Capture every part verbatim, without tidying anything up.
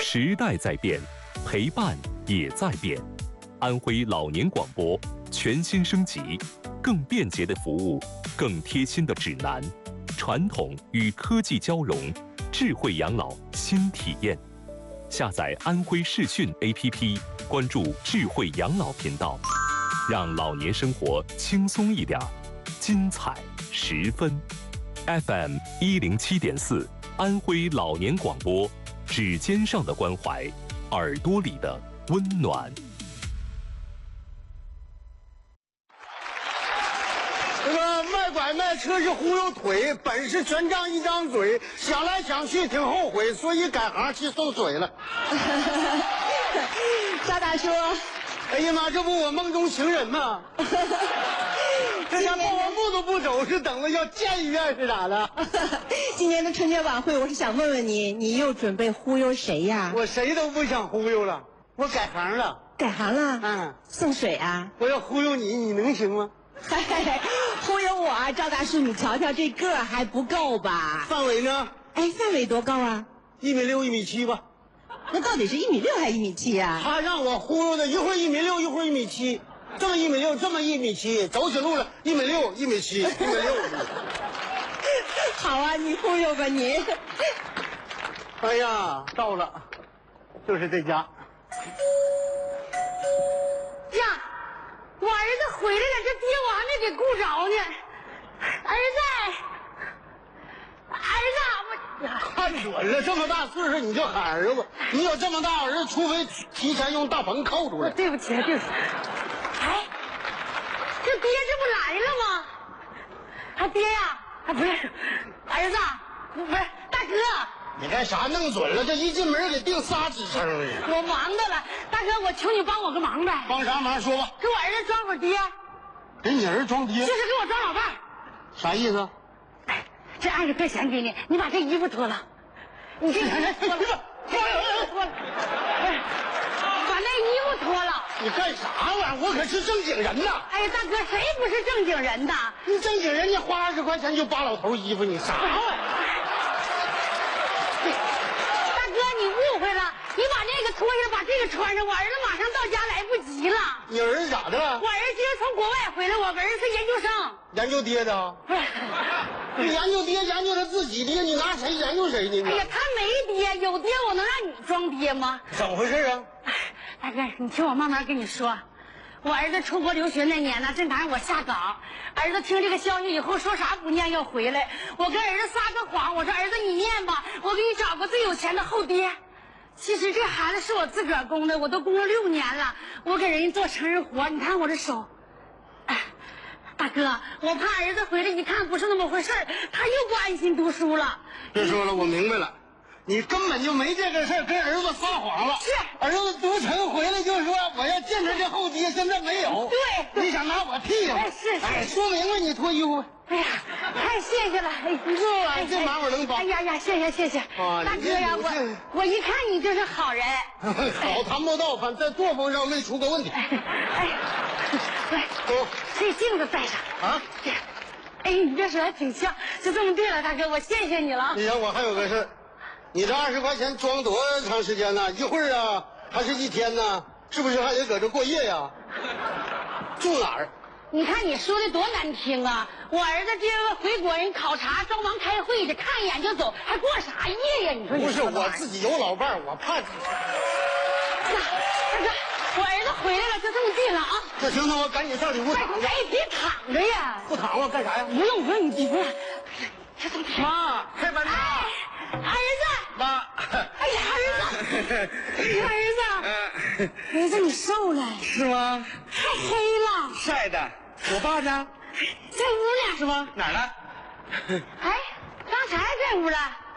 时代在变，陪伴也在变。安徽老年广播全新升级，更便捷的服务，更贴心的指南，传统与科技交融，智慧养老新体验。下载安徽视讯 A P P， 关注智慧养老频道，让老年生活轻松一点，精彩十分。F M 一零七点四，安徽老年广播，指尖上的关怀，耳朵里的温暖。 这个卖拐卖车是忽悠腿，本事全仗一张嘴，想来想去挺后悔，所以改行去送水了。 赵大叔， 哎呀妈，这不我梦中情人吗？这家报完步都不走，是等着要见一面是咋的？ 今年的春节晚会，我是想问问你，你又准备忽悠谁呀？ 我谁都不想忽悠了，我改行了。 改行了？ 嗯， 送水啊？ 我要忽悠你，你能行吗？ 嘿嘿嘿，忽悠我啊，赵大叔，你瞧瞧这个儿还不够吧？ 范围呢？ 哎，范围多高啊？ 一米六，一米七吧。 那到底是一米六还是一米七呀？ 他让我忽悠的，一会儿一米六，一会儿一米七。这么一米六，这么一米七，走起路了，一米六，一米七，一米六。 好啊，你忽悠吧你。 哎呀，到了，就是这家。 呀，我儿子回来了，这爹我还没给顾着呢。儿子，儿子，我看准了，这么大岁数你就喊儿子，你有这么大儿子，除非提前用大棚扣住了。 对不起，对不起。哎，这爹这不来了吗？啊，爹呀，啊不是，儿子，不是大哥。 你干啥弄准了？这一进门给定仨指称了。 我忙的了，大哥，我求你帮我个忙呗。 帮啥忙？说吧。 给我儿子装会儿爹。 给你儿子装爹？ 就是给我装老伴儿。 啥意思？ 哎，这二十块钱给你，你把这衣服脱了。你这衣服脱了，脱了，脱了，把那衣服脱了。 你干啥玩意儿？我可是正经人呐！ 哎呀，大哥，谁不是正经人的？ 你正经人，你花二十块钱就扒老头衣服，你啥玩意儿？ 大哥，你误会了，你把这个脱下来，把这个穿上，我儿子马上到家来不及了。 你儿子咋的？ 我儿子今儿从国外回来，我儿子是研究生。 研究爹的？ 不是， 你研究爹，研究他自己爹，你拿谁研究谁呢？ 哎呀，他没爹，有爹我能让你装爹吗？ 怎么回事啊？ 大哥，你听我慢慢跟你说。我儿子出国留学那年呢，正赶上我下岗。儿子听这个消息以后，说啥不念要回来。我跟儿子撒个谎，我说儿子你念吧，我给你找个最有钱的后爹。其实这孩子是我自个儿供的，我都供了六年了。我给人家做成人活，你看我这手。哎，大哥，我怕儿子回来一看不是那么回事儿，他又不安心读书了。 别说了，我明白了。你根本就没这个事儿，跟儿子撒谎了。 是， 儿子读成回来就说我要见着这后爹，现在没有。 对， 你想拿我替他？ 哎，是是。 哎，说明白，你脱衣服。 哎呀，太谢谢了，哎呦， 哎，这忙我能帮。 哎呀呀，谢谢谢谢。 啊， 大哥呀，我我一看你就是好人。 好谈不到，反正在作风上没出过问题。 哎，哎来， 走， 这镜子戴上啊。 哎，你这手还挺像，就这么对了，大哥，我谢谢你了。 你想我还有个事儿。你这二十块钱装多长时间呢？一会儿啊，还是一天呢？是不是还得搁这过夜呀？住哪儿？ 你看你说的多难听啊！我儿子今儿回国人考察，装忙开会去，看一眼就走，还过啥夜呀？你说你不是我自己有老伴儿，我怕。 大哥，我儿子回来了，就这么地了啊！ 那行，那我赶紧上里屋躺着。 哎，别躺着呀！ 不躺我干啥呀？ 不用不用，你不是。 妈，开门呐！ 儿子， 妈， 哎呀，儿子，儿子，儿子，你瘦了， 是吗？ 太黑了， 晒的。我爸呢？ 在屋呢， 是吗？哪儿了？ 哎，刚才在屋了。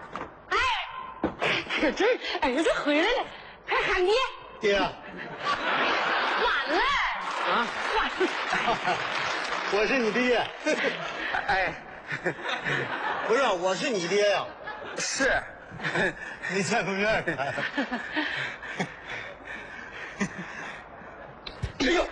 哎，可真儿子回来了，快喊爹！ 爹。 晚了啊， 晚了。 我是你爹。哎，不是，我是你爹呀。是。你在后院呢。哎呦！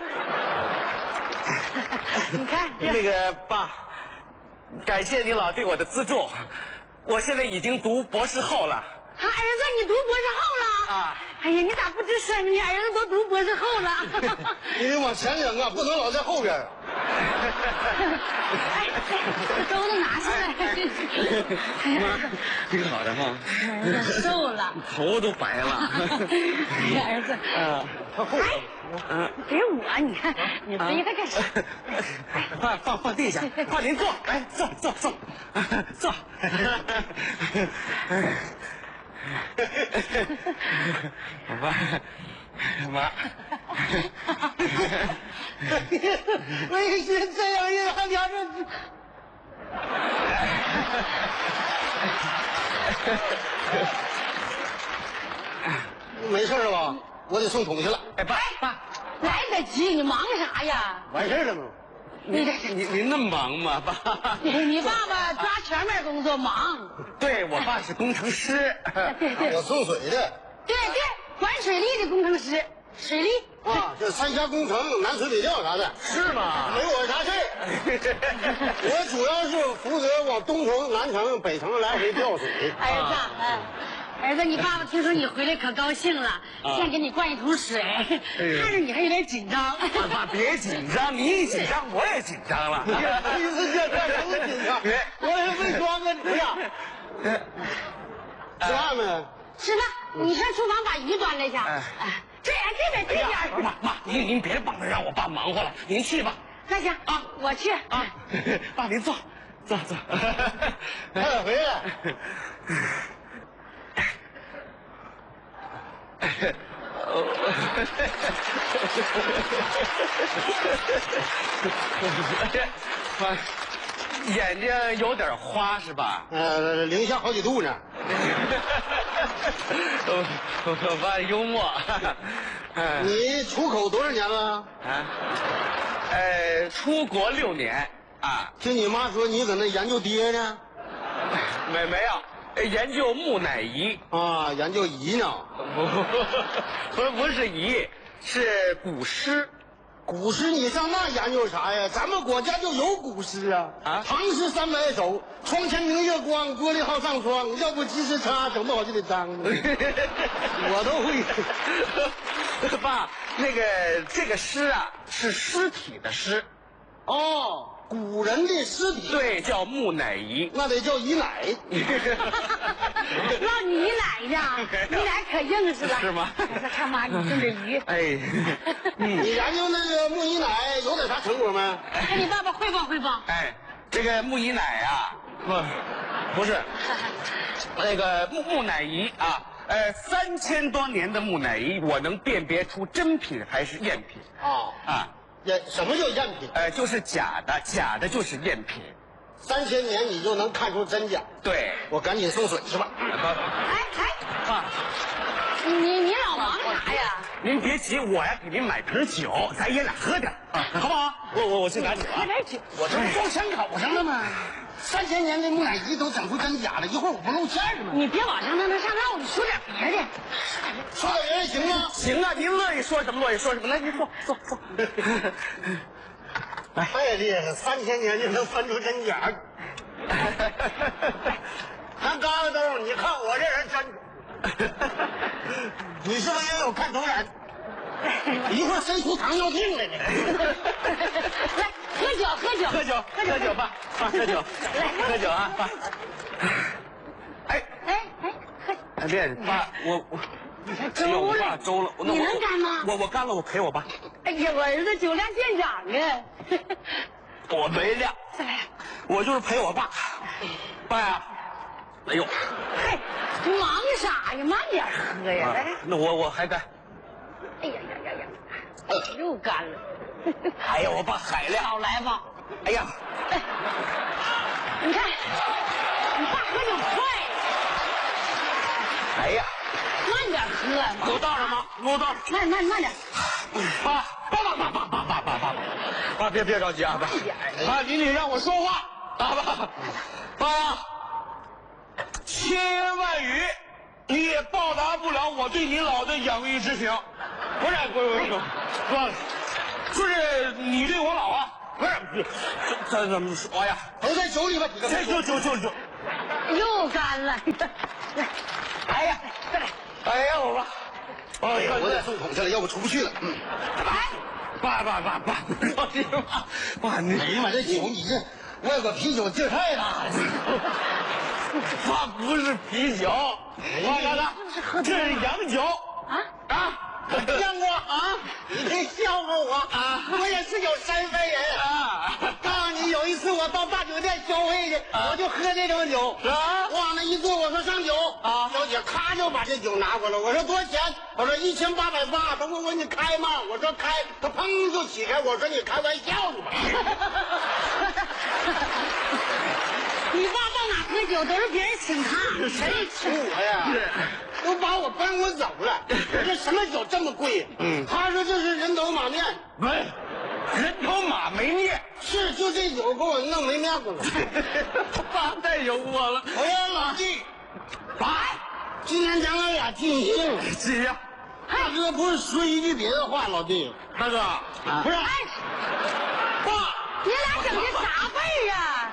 你看， 那个爸，感谢您老对我的资助，我现在已经读博士后了， 他儿子你读博士后了啊？哎呀，你咋不吱声呢？儿子都读博士后了。 你得往前扔啊，不能老在后边。 哎，这兜子拿下来。 妈，挺好的哈。 儿子瘦了， 头都白了。 儿子， 啊， 哎，嗯，给我，你看你背他干啥？ 放放放地下，放您坐，来坐坐坐坐。妈，妈， 为什这样一还俩人？没事吧？我得送桶去了。 哎，爸爸， 来得及，你忙啥呀？ 完事了吗？ 你你您那么忙吗，爸？ 你你爸爸抓全面工作忙。 对我爸是工程师。 对对我送水的。 对对，管水利的工程师，水利。 啊，这三峡工程、南水北调啥的。 是吗？ 没我啥事儿。我主要是负责往东城、南城、北城来回调水。 儿子，嗯。儿子，你爸爸听说你回来可高兴了，先给你灌一桶水，看着你还有点紧张。 爸爸别紧张，你一紧张我也紧张了。 意思这这什么紧张？我也没装个你呀。吃饭没？ 吃饭，你上厨房把鱼端来去。哎，这样这边这边。 妈妈，您您别帮着让我爸忙活了，您去吧。 那行啊，我去啊。爸您坐，坐坐。 快点回来。 眼睛有点花是吧？ 呃，零下好几度呢。 我爸幽默。 你出口多少年了？ 啊，呃，出国六年啊。 听你妈说你搁那研究爹呢？ 没没有，研究木乃伊啊，研究仪呢？ 不不不是仪，是古诗。 古诗你上那研究啥呀？咱们国家就有古诗啊！ 啊， 唐诗三百首，窗前明月光，玻璃好上霜。要不及时擦，整不好就得脏。我都会。爸，那个这个诗啊，是尸体的尸。 哦，古人的尸体。 对，叫木乃伊。 那得叫姨奶。 唠你姨奶呢？你俩可硬实了。 是吗？ 看妈，你炖这鱼。 哎， 你研究那个木姨奶有点啥成果没？ 跟你爸爸汇报汇报。 哎，这个木姨奶啊，不，不是，那个木木乃伊啊，呃，三千多年的木乃伊，我能辨别出真品还是赝品。 哦啊， 赝什么叫赝品？ 呃，就是假的，假的就是赝品。 三千年你就能看出真假。 对， 我赶紧送水去吧。 哎哎， 爸， 你你老忙啥呀？ 您别急，我呀给您买瓶酒，咱爷俩喝点啊，好不好？我我我去拿酒啊。 喝点酒。 我这不装枪口上了吗？三千年的木乃伊都整出真假了，一会儿我不露馅了吗？ 你别往上那那上那，你说点别的。 说点别的行吗？ 行啊，您乐意说什么乐意说什么，来您坐坐坐。 太厉害了，三千年就能分出真假。看疙瘩豆，你看我这人真。你是不是也有看走眼？一会儿谁出糖尿病来呢？ 来喝酒，喝酒， 喝酒，喝酒吧，爸，喝酒， 来喝酒啊，爸。哎哎哎，喝。 哎，别，爸，我我。 粥我了， 爸粥了， 你能干吗？ 我我干了，我陪我爸。 哎呀，我儿子酒量见长啊！ 我没量，我就是陪我爸。爸呀，哎呦， 嗨，忙啥呀？慢点喝呀！来， 那我我还干。 哎呀呀呀呀，又干了。 哎呀，我爸海量。 少来吧。 哎呀， 哎，你看，你爸喝酒快。 哎呀。 慢点喝， 给我倒上吗？给我倒上。 慢慢慢点。 爸，爸爸爸爸爸爸爸爸，爸别别着急啊，爸。爸，您得让我说话，啊爸。爸呀，千言万语你也报答不了我对您老的养育之情。不是，不是，不是，爸，就是你对我老啊，不是，这怎么说呀？ 都在酒里吧， 这就就就就。 又干了。来。 哎呀，再来！哎呀，我爸， 哎呀，我得送桶去了，要不出不去了。嗯， 哎，爸爸爸爸，放心吧，爸你。 哎呀妈，这酒你这外国啤酒劲儿太大了。 爸不是啤酒，爸大大，这是洋酒啊啊！ 杨哥啊，你别笑话我啊！我也是有身份人啊！告诉你，有一次我到大酒店消费去，我就喝这种酒啊，往那一坐，我说上酒啊，小姐咔就把这酒拿过来，我说多少钱？我说一千八百八。他问我你开吗？我说开。他砰就起开，我说你开玩笑呢吧？ 你爸到哪喝酒都是别人请他， 谁请我呀？都把我搬我走了。这什么酒这么贵？嗯，他说这是人头马面。 喂，人头马没面， 是就这酒给我弄没面子了。 爸太有我了。 哎呀，老弟，爸，今天咱俩俩尽兴了。 尽兴。 大哥不是说一句别的话，老弟， 大哥， 啊、 不是， 哎， 爸， 你俩整的啥辈儿啊？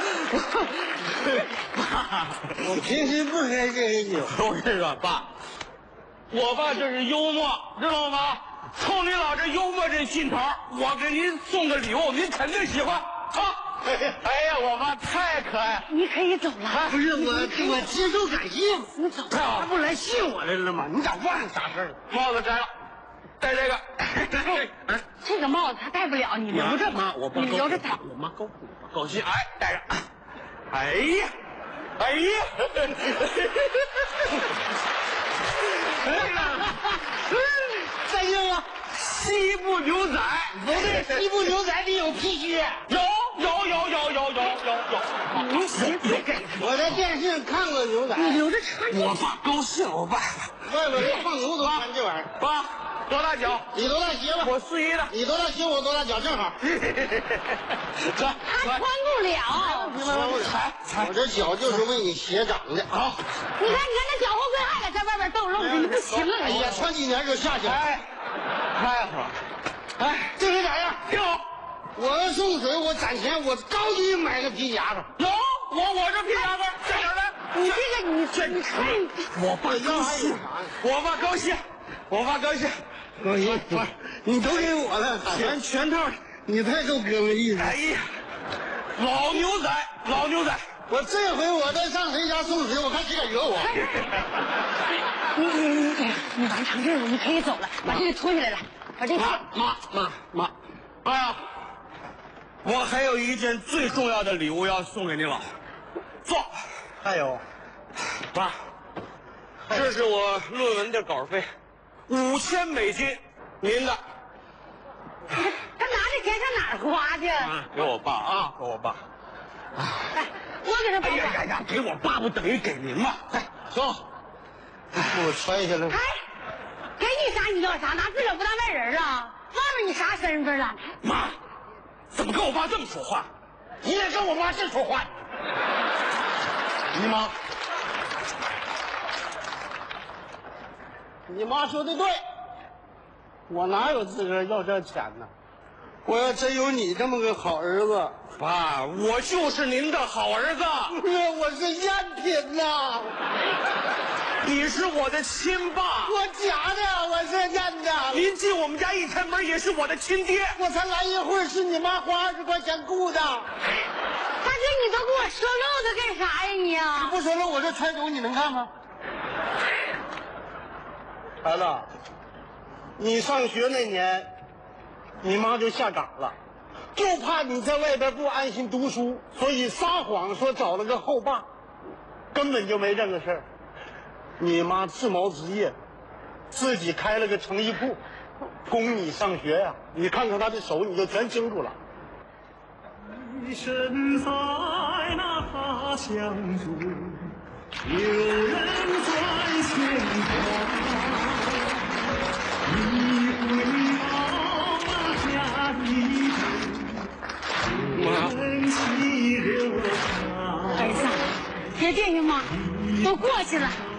爸， 我平时不喝这些酒。 我跟你说，爸，我爸这是幽默，知道吗？冲你老这幽默这劲头，我给您送个礼物，您肯定喜欢啊！哎呀，我爸太可爱。 你可以走了。 不是我，我接受感谢。 你走。 他不来信我来了吗？你咋忘了啥事儿？ 帽子摘了，戴这个。 这个帽子他戴不了，你留着吧。 我你留着戴。 我妈高兴， 高兴，哎，戴着。哎呀，哎呀， 再硬啊！ 西部牛仔， 不对，西部牛仔里有皮靴。 有有有有有有有有。 你别别给我在电视上看过牛仔。 你留着穿。 我爸高兴，我爸。 外边人放牛都穿这玩意儿。 爸，多大脚？ 你多大鞋吧？ 我四一的。 你多大鞋？我多大脚？正好。 这他穿不了。 踩我这脚就是为你鞋长的。好， 你看，你看那脚后跟还在外边逗漏着，你不行了。 哎呀，穿几年就下去了。 哎，太好了。 哎，这是咋样？ 挺好。 我要送水，我攒钱，我高低买个皮夹子。 有，我我这皮夹子在哪儿呢？ 你这个你这你看， 我爸高兴，我爸高兴，我爸高兴。 高兴，你都给我了， 全全套。 你太够哥们意思。 哎呀，老牛仔，老牛仔。 我这回我再上谁家送水，我看谁敢惹我。 你你你你完成任务，你可以走了，把这个脱下来了，把这个。 妈妈妈妈， 哎呀，我还有一件最重要的礼物要送给您老。坐。 还有， 爸，这是我论文的稿费，五千美金，您的。 他拿这钱上哪儿花去？ 啊，给我爸啊，给我爸。 哎，我给他包。 哎呀呀呀，给我爸不等于给您吗？哎，走。 我揣下来。 哎，给你啥你要啥，拿自个儿不当外人啊？忘了你啥身份了？ 妈，怎么跟我爸这么说话？ 你也跟我妈这说话。你妈，你妈说的对，我哪有资格要这钱呢？我要真有你这么个好儿子， 爸，我就是您的好儿子。 我是赝品呐！ 你是我的亲爸， 我假的，我是赝的。 您进我们家一开门也是我的亲爹。 我才来一会儿，是你妈花二十块钱雇的。 大哥，你都跟我说漏的干啥呀你啊？ 不说了，我这揣酒你能看吗？孩子，你上学那年，你妈就下岗了，就怕你在外边不安心读书，所以撒谎说找了个后爸，根本就没这个事儿。你妈自谋自业，自己开了个成衣铺，供你上学呀、啊。你看看她的手，你就全清楚了。 身在那他乡中，有人在牵挂。你回到那家里，人气热闹。 儿子，别惦记妈，都过去了。